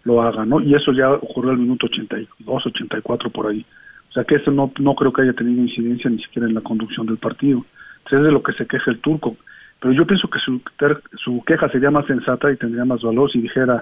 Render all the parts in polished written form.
lo haga, ¿no? Y eso ya ocurrió al minuto 82, 84 por ahí. O sea que eso no creo que haya tenido incidencia ni siquiera en la conducción del partido. Entonces es de lo que se queja el turco. Pero yo pienso que su queja sería más sensata y tendría más valor si dijera,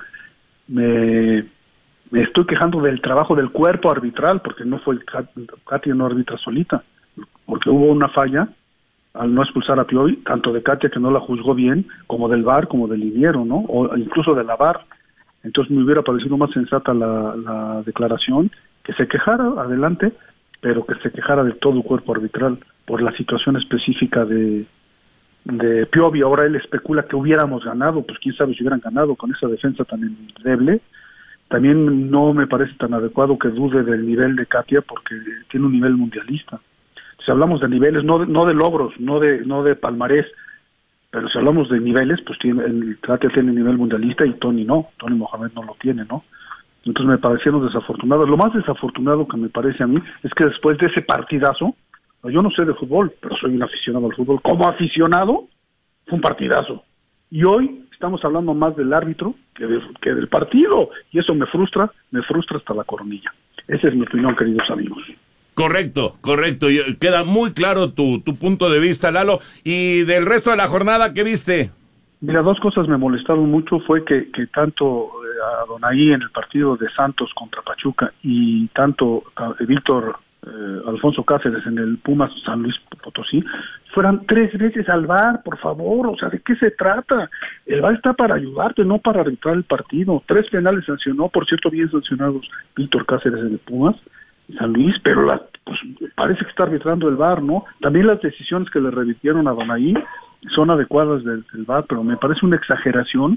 me estoy quejando del trabajo del cuerpo arbitral, porque no fue Katia no arbitra solita, porque hubo una falla al no expulsar a Piovi, tanto de Katia, que no la juzgó bien, como del VAR, como del liniero, ¿no? O incluso de la VAR. Entonces me hubiera parecido más sensata la declaración, que se quejara, adelante, pero que se quejara de todo el cuerpo arbitral por la situación específica de Piovi. Ahora él especula que hubiéramos ganado, pues quién sabe si hubieran ganado con esa defensa tan endeble. También no me parece tan adecuado que dude del nivel de Katia, porque tiene un nivel mundialista. Si hablamos de niveles, no de logros, no de palmarés, pero si hablamos de niveles, pues Katia tiene nivel mundialista y Tony Mohamed no lo tiene, ¿no? Entonces me parecieron desafortunados. Lo más desafortunado que me parece a mí es que después de ese partidazo, yo no sé de fútbol, pero soy un aficionado al fútbol. Como aficionado, fue un partidazo. Y hoy estamos hablando más del árbitro que del partido. Y eso me frustra hasta la coronilla. Esa es mi opinión, queridos amigos. Correcto. Queda muy claro tu punto de vista, Lalo. ¿Y del resto de la jornada qué viste? Mira, dos cosas me molestaron mucho. Fue que tanto a Donaí en el partido de Santos contra Pachuca y tanto a Víctor Alfonso Cáceres en el Pumas San Luis Potosí fueran 3 veces al VAR, por favor. O sea, ¿de qué se trata? El VAR está para ayudarte, no para arbitrar el partido. 3 penales sancionó, por cierto, bien sancionados Víctor Cáceres en el Pumas y San Luis, pero pues parece que está arbitrando el VAR, ¿no? También las decisiones que le revirtieron a Donaí son adecuadas del VAR, pero me parece una exageración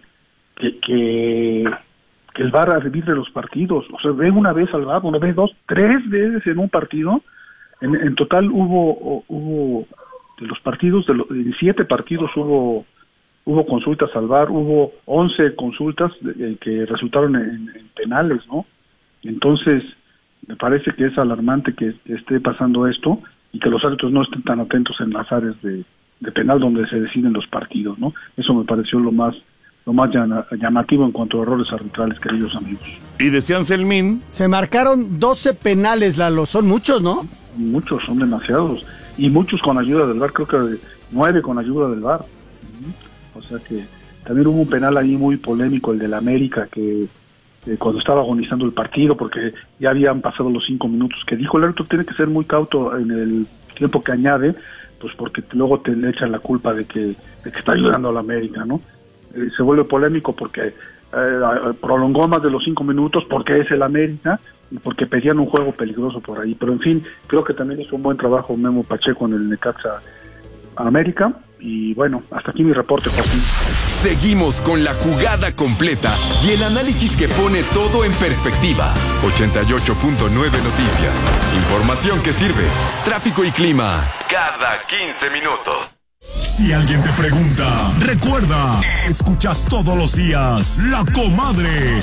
que el VAR arbitre los partidos. O sea, ve una vez al VAR, una vez, 2, 3 veces en un partido. En total hubo de los partidos, en 7 partidos hubo consultas al VAR, hubo 11 consultas que resultaron en penales, ¿no? Entonces, me parece que es alarmante que esté pasando esto y que los árbitros no estén tan atentos en las áreas de penal donde se deciden los partidos, ¿no? Eso me pareció lo más llamativo en cuanto a errores arbitrales, queridos amigos. Y decían Selmín, se marcaron 12 penales, Lalo, son muchos, ¿no? Muchos, son demasiados, y muchos con ayuda del VAR, creo que 9 con ayuda del VAR. O sea que también hubo un penal ahí muy polémico, el del América, que cuando estaba agonizando el partido, porque ya habían pasado los 5 minutos, que dijo el árbitro tiene que ser muy cauto en el tiempo que añade, pues porque luego te le echan la culpa de que está ayudando a la América, ¿no? Se vuelve polémico porque prolongó más de los 5 minutos, porque es el América y porque pedían un juego peligroso por ahí. Pero en fin, creo que también hizo un buen trabajo Memo Pacheco en el Necaxa América. Y bueno, hasta aquí mi reporte, Joaquín. Seguimos con la jugada completa y el análisis que pone todo en perspectiva. 88.9 Noticias. Información que sirve. Tráfico y clima cada 15 minutos. Si alguien te pregunta, recuerda, escuchas todos los días La Comadre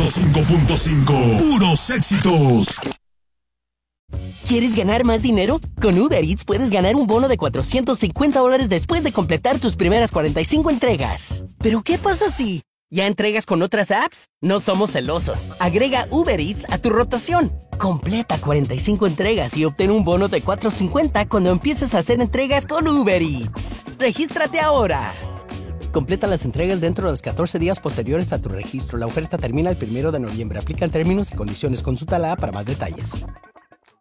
105.5. Puros éxitos. ¿Quieres ganar más dinero? Con Uber Eats puedes ganar un bono de $450 después de completar tus primeras 45 entregas. ¿Pero qué pasa si ya entregas con otras apps? No somos celosos. Agrega Uber Eats a tu rotación. Completa 45 entregas y obtén un bono de $450 cuando empieces a hacer entregas con Uber Eats. ¡Regístrate ahora! Completa las entregas dentro de los 14 días posteriores a tu registro. La oferta termina el 1 de noviembre. Aplican términos y condiciones. Consulta la app para más detalles.